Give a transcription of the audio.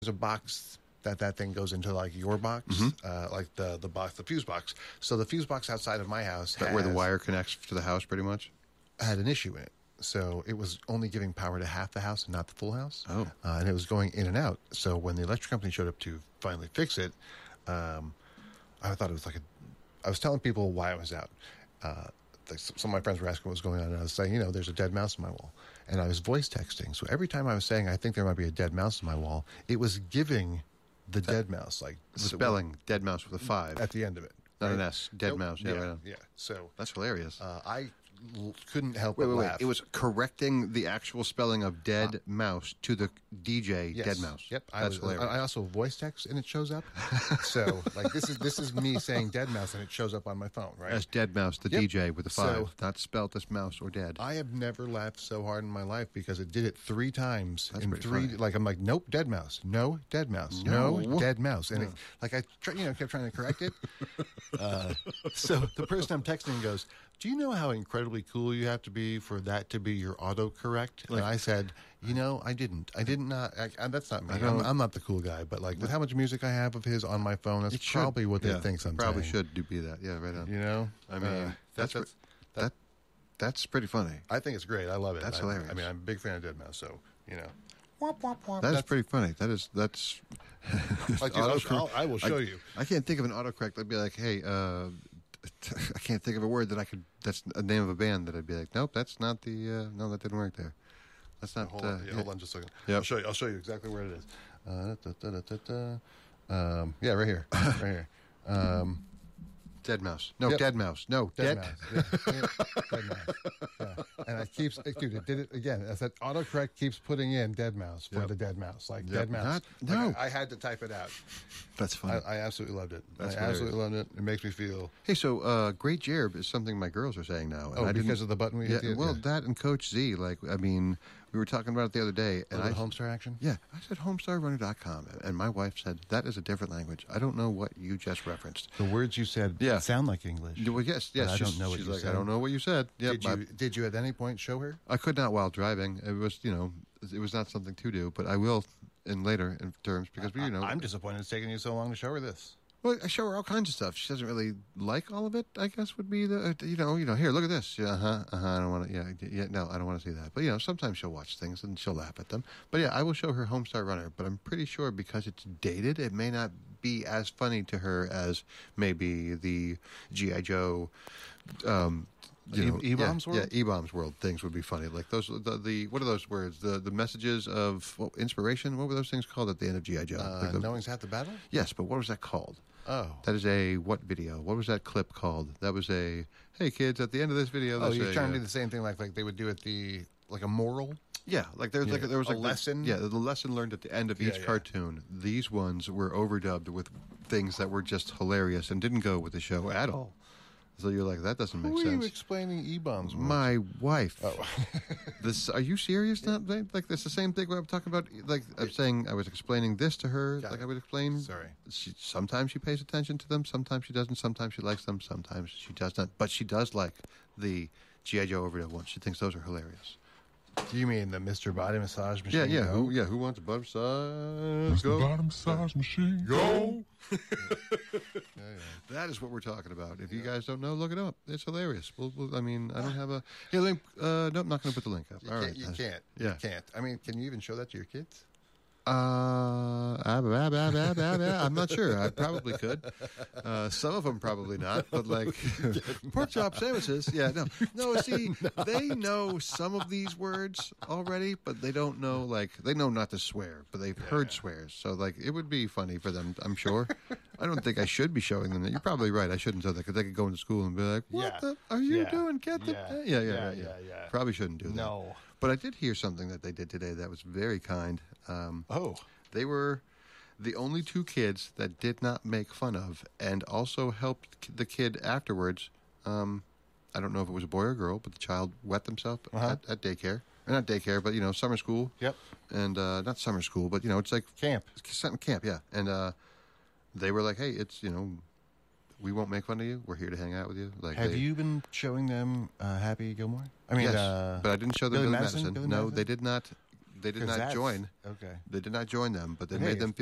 there's a box that thing goes into, like your box, like the box, the fuse box. So the fuse box outside of my house, where the wire connects to the house, pretty much, had an issue in it. So it was only giving power to half the house and not the full house. Oh. And it was going in and out. So when the electric company showed up to finally fix it, I thought it was like I was telling people why it was out. Some of my friends were asking what was going on, and I was saying, there's a dead mouse in my wall. And I was voice texting. So every time I was saying, I think there might be a dead mouse in my wall, it was giving the dead mouse, like spelling dead mouse with a 5 at the end of it. Not right? an S. Dead mouse. Yeah, right on. Yeah. So that's hilarious. I couldn't help but laugh. It was correcting the actual spelling of dead mouse to the DJ yes. dead mouse. Yep. That's hilarious. I also voice text and it shows up. So like this is me saying dead mouse and it shows up on my phone, right? That's dead mouse, the DJ with the 5, So, not spelt as mouse or dead. I have never laughed so hard in my life because it did it 3 times That's in pretty 3. funny. Like I'm like, nope, dead mouse, no dead mouse, no dead mouse, and it, like I kept trying to correct it. So the person I'm texting goes, "Do you know how incredibly cool you have to be for that to be your autocorrect?" And I said, I didn't. That's not me. I'm not the cool guy. But like with how much music I have of his on my phone, that's probably what they think sometimes. Probably should be that. Yeah, right on. I mean, that's pretty funny. I think it's great. I love it. That's hilarious. I mean, I'm a big fan of Dead Mouse, so That's pretty funny. That's. I will show you. I can't think of an autocorrect. I'd be like, hey, I can't think of a word that I could. That's a name of a band that I'd be like, nope, that's not the. No, that didn't work there. That's not. Hold on just a second. Yep. I'll show you exactly where it is. Yeah, right here. Right here. Dead mouse. No, dead mouse. No, dead mouse. Yeah. Dead mouse. Yeah. And it keeps, dude, it did it again. As that autocorrect keeps putting in dead mouse for the dead mouse. Like dead mouse. I had to type it out. That's funny. I absolutely loved it. That's absolutely loved it. It makes me feel. Hey, so Great Jerb is something my girls are saying now. And because of the button we hit? Well, that and Coach Z. Like, I mean, we were talking about it the other day. And Homestar action? Yeah. I said homestarrunner.com. And my wife said, that is a different language. I don't know what you just referenced. The words you said sound like English. Well, yes. I don't know what you said. She's like, I don't know what you said. Yep, did you at any point show her? I could not while driving. It was, it was not something to do, but I will in later terms because, I'm disappointed it's taking you so long to show her this. Well, I show her all kinds of stuff. She doesn't really like all of it, I guess would be the, here, look at this. Yeah, I don't want to, no, I don't want to see that. But, sometimes she'll watch things and she'll laugh at them. But, I will show her Homestar Runner. But I'm pretty sure because it's dated, it may not be as funny to her as maybe the G.I. Joe, E-Bombs World? Yeah, E-Bombs World things would be funny. Like those, the what are those words? The messages of inspiration? What were those things called at the end of G.I. Joe? Knowing's half the battle? Yes, but what was that called? Oh. That is a what video? What was that clip called? That was a, hey kids, at the end of this video. You're trying to do the same thing like they would do at like a moral? Yeah, like there was a lesson. The lesson learned at the end of each cartoon. These ones were overdubbed with things that were just hilarious and didn't go with the show at all. So you're like, that doesn't make sense. Who are you explaining E-Bombs? My wife. Oh. Are you serious? Not like that's the same thing I'm talking about. Like I'm saying, I was explaining this to her. Like I would explain. Sorry. Sometimes she pays attention to them. Sometimes she doesn't. Sometimes she likes them. Sometimes she does not. But she does like the G.I. Joe overdub ones. She thinks those are hilarious. Do you mean the Mr. Body Massage Machine? Yeah. Who wants a butt massage? Mr. Body Massage Machine, go! That is what we're talking about. If you guys don't know, look it up. It's hilarious. I don't have a link. Nope, I'm not going to put the link up. You can't. You can't. I mean, can you even show that to your kids? I'm not sure. I probably could. Some of them probably not, but like pork chop sandwiches. Yeah, no. See, they know some of these words already, but they don't know. Like they know not to swear, but they've heard swears. So like it would be funny for them. I'm sure. I don't think I should be showing them that. You're probably right. I shouldn't show that because they could go into school and be like, "What the are you doing? Get the yeah. Probably shouldn't do that. No. But I did hear something that they did today that was very kind. They were the only 2 kids that did not make fun of and also helped the kid afterwards. I don't know if it was a boy or a girl, but the child wet themselves at daycare. Or not daycare, but, summer school. Yep. And not summer school, but, it's like... Camp. Camp, yeah. And they were like, hey, it's, we won't make fun of you. We're here to hang out with you. Like, have you been showing them Happy Gilmore? I mean, yes, but I didn't show them Billy Madison. Billy No, Madison? they did not They did 'Cause not that's- join. Okay. They did not join them, but they Hey, made them